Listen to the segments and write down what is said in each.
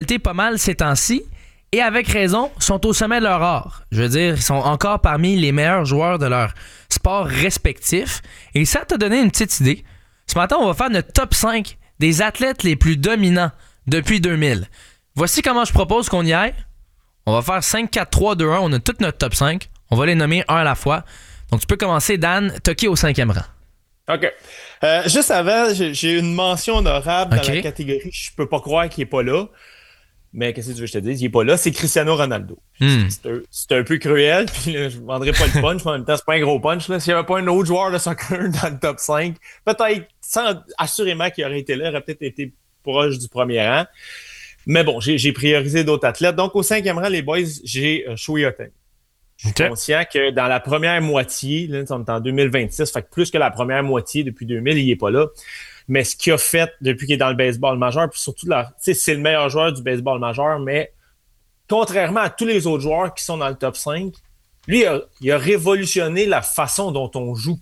été pas mal ces temps-ci. Et avec raison, sont au sommet de leur art. Je veux dire, ils sont encore parmi les meilleurs joueurs de leur sport respectif. Et ça t'a donné une petite idée. Ce matin, on va faire notre top 5 des athlètes les plus dominants depuis 2000. Voici comment je propose qu'on y aille. On va faire 5, 4, 3, 2, 1. On a tout notre top 5. On va les nommer un à la fois. Donc, tu peux commencer, Dan. T'as qui au 5e rang? OK. Juste avant, j'ai une mention honorable dans la catégorie « Je peux pas croire qu'il est pas là ». Mais qu'est-ce que tu veux que je te dise? Il est pas là, c'est Cristiano Ronaldo. C'est un peu cruel, puis là, je ne vendrai pas le punch, mais en même temps, c'est pas un gros punch. Là. S'il n'y avait pas un autre joueur de soccer dans le top 5, peut-être, assurément qu'il aurait été là, il aurait peut-être été proche du premier rang. Mais bon, j'ai priorisé d'autres athlètes. Donc, au 5e rang, les boys, j'ai Shohei Ohtani. Je suis conscient que dans la première moitié, là, on est en 2026, fait que plus que la première moitié depuis 2000, il n'est pas là. Mais ce qu'il a fait depuis qu'il est dans le baseball majeur, puis surtout, c'est le meilleur joueur du baseball majeur, mais contrairement à tous les autres joueurs qui sont dans le top 5, lui, il a révolutionné la façon dont on joue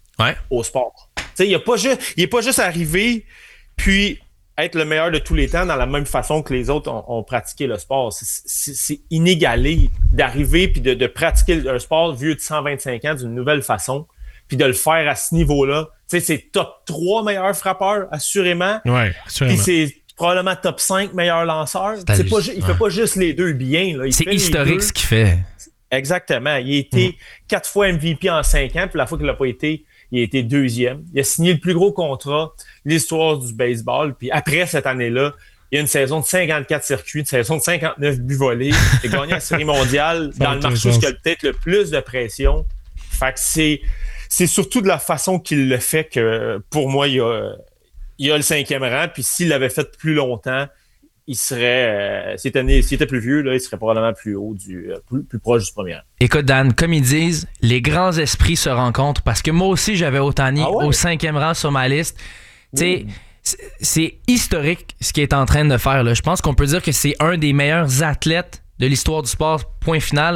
au sport. T'sais, il n'est pas juste arrivé, puis être le meilleur de tous les temps dans la même façon que les autres ont pratiqué le sport. C'est inégalé d'arriver puis de pratiquer un sport vieux de 125 ans d'une nouvelle façon, puis de le faire à ce niveau-là. Tu sais, c'est top 3 meilleurs frappeurs, assurément. Oui, assurément. Puis c'est probablement top 5 meilleurs lanceurs. Il fait pas juste les deux bien. Là. C'est historique ce qu'il fait. Exactement. Il a été 4 fois MVP en 5 ans, puis la fois qu'il l'a pas été, il a été 2e. Il a signé le plus gros contrat de l'histoire du baseball. Puis après cette année-là, il y a une saison de 54 circuits, une saison de 59 buts volés. Il a gagné la Série mondiale dans le marché où il y a peut-être le plus de pression. Fait que c'est surtout de la façon qu'il le fait que, pour moi, il a le 5e rang. Puis s'il l'avait fait plus longtemps, il serait, s'il était plus vieux, là, il serait probablement plus haut, plus proche du premier rang. Écoute, Dan, comme ils disent, les grands esprits se rencontrent parce que moi aussi, j'avais Ohtani au 5e rang sur ma liste. Tu sais, c'est historique ce qu'il est en train de faire. Là. Je pense qu'on peut dire que c'est un des meilleurs athlètes de l'histoire du sport, point final.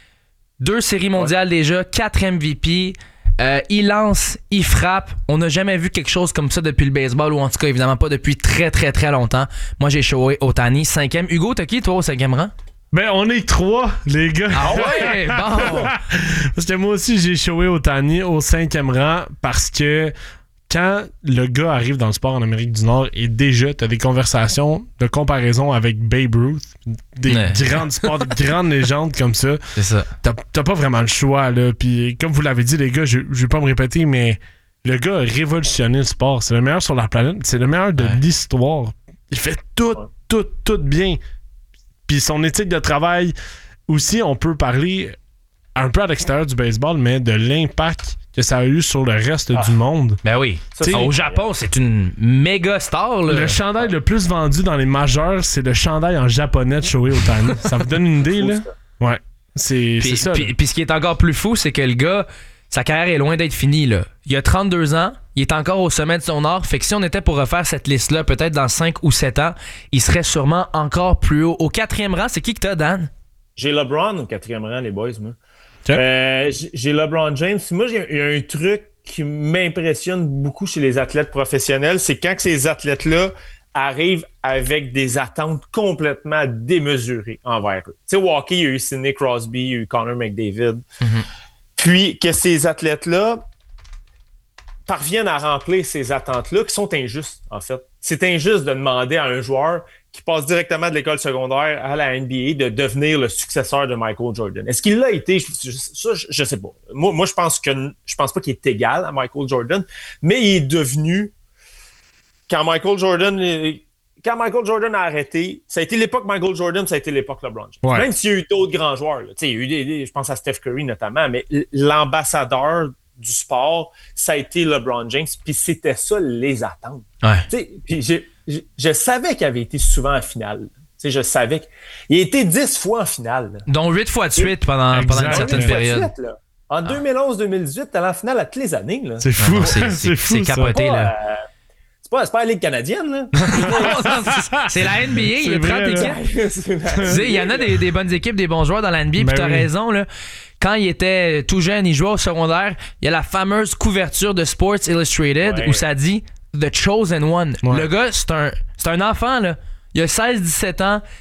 2 séries mondiales déjà, 4 MVP. Il lance, il frappe. On n'a jamais vu quelque chose comme ça depuis le baseball, ou en tout cas, évidemment pas depuis très, très, très longtemps. Moi, j'ai Shohei Ohtani, 5e. Hugo, t'as qui, toi, au 5e rang? Ben, on est 3, les gars. Ah ouais? Bon! Parce que moi aussi, j'ai Shohei Ohtani au 5e rang parce que quand le gars arrive dans le sport en Amérique du Nord et déjà, t'as des conversations de comparaison avec Babe Ruth, des grandes sports, des grandes légendes comme ça. C'est ça. T'as pas vraiment le choix, là. Puis comme vous l'avez dit, les gars, je vais pas me répéter, mais le gars a révolutionné le sport. C'est le meilleur sur la planète. C'est le meilleur de l'histoire. Il fait tout bien. Puis son éthique de travail, aussi, on peut parler un peu à l'extérieur du baseball, mais de l'impact que ça a eu sur le reste du monde. Ben oui. Au Japon, c'est une méga star. Là. Le chandail le plus vendu dans les majeurs, c'est le chandail en japonais de Shohei Ohtani. Ça vous donne une idée, là? Ouais. C'est ça. Puis ce qui est encore plus fou, c'est que le gars, sa carrière est loin d'être finie. Là. Il a 32 ans, il est encore au sommet de son art. Fait que si on était pour refaire cette liste-là, peut-être dans 5 ou 7 ans, il serait sûrement encore plus haut. Au 4e rang, c'est qui que t'as, Dan? J'ai LeBron au 4e rang, les boys, moi. J'ai LeBron James. Moi, il y a un truc qui m'impressionne beaucoup chez les athlètes professionnels, c'est quand ces athlètes-là arrivent avec des attentes complètement démesurées envers eux. Tu sais, au hockey, il y a eu Sidney Crosby, il y a eu Connor McDavid. Puis que ces athlètes-là parviennent à remplir ces attentes-là qui sont injustes, en fait. C'est injuste de demander à un joueur qui passe directement de l'école secondaire à la NBA de devenir le successeur de Michael Jordan. Est-ce qu'il l'a été? Ça, je sais pas. Moi, je pense pas qu'il est égal à Michael Jordan, mais il est devenu, quand Michael Jordan a arrêté, ça a été l'époque Michael Jordan, ça a été l'époque LeBron James. Ouais. Même s'il y a eu d'autres grands joueurs, là, il y a eu je pense à Steph Curry notamment, mais l'ambassadeur du sport, ça a été LeBron James, puis c'était ça les attentes. Ouais. Puis je savais qu'il avait été souvent en finale. Je savais qu'il a été 10 fois en finale. Là. Dont 8 fois de suite pendant une certaine période. En 2011-2018, t'allais en finale à toutes les années. Là. C'est fou. C'est capoté. Là. C'est pas la Ligue canadienne. Là. C'est la NBA. Il y a 30 équipes. Il y en a des bonnes équipes, des bons joueurs dans la NBA. Puis t'as raison. Là. Quand il était tout jeune, il jouait au secondaire, il y a la fameuse couverture de Sports Illustrated où ça dit « The Chosen One ». Le gars, c'est un enfant, là. Il a 16-17 ans,